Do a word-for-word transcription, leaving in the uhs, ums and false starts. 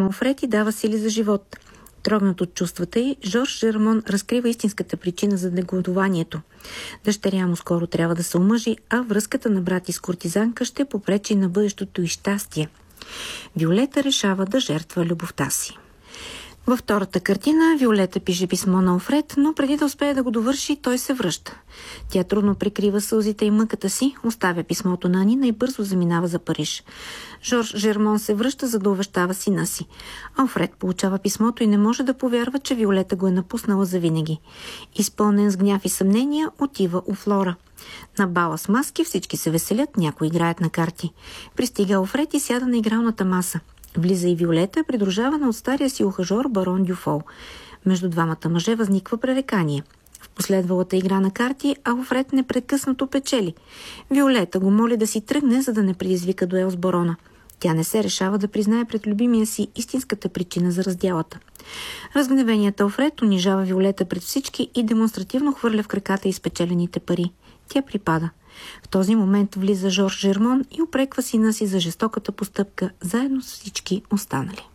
му Алфред и дава сили за живот. Трогнат от чувствата й, Жорж Жермон разкрива истинската причина за негодуванието. Дъщеря му скоро трябва да се омъжи, а връзката на брат и с куртизанка ще попречи на бъдещото й щастие. Виолета решава да жертва любовта си. Във втората картина Виолета пише писмо на Алфред, но преди да успее да го довърши, той се връща. Тя трудно прикрива сълзите и мъката си, оставя писмото на Анина и бързо заминава за Париж. Жорж Жермон се връща, за да увещава сина си. Алфред получава писмото и не може да повярва, че Виолета го е напуснала завинаги. Изпълнен с гняв и съмнения, отива у Флора. На бала с маски всички се веселят, някои играят на карти. Пристига Алфред и сяда на игралната маса. Влиза и Виолета, придружавана от стария си ухажор барон Дюфол. Между двамата мъже възниква пререкание. В последвалата игра на карти Алфред непрекъснато печели. Виолета го моли да си тръгне, за да не предизвика дуел с барона. Тя не се решава да признае пред любимия си истинската причина за раздялата. Разгневеният Алфред унижава Виолета пред всички и демонстративно хвърля в краката изпечелените пари. Тя припада. В този момент влиза Жорж Жермон и упреква сина си за жестоката постъпка, заедно с всички останали.